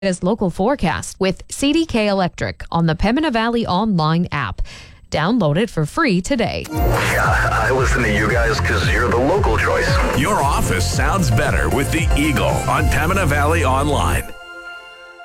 latest local forecast with CDK Electric on the Pembina Valley Online app. Download it for free today. Yeah, I listen to you guys because you're the local choice. Your office sounds better with the Eagle on Pembina Valley Online.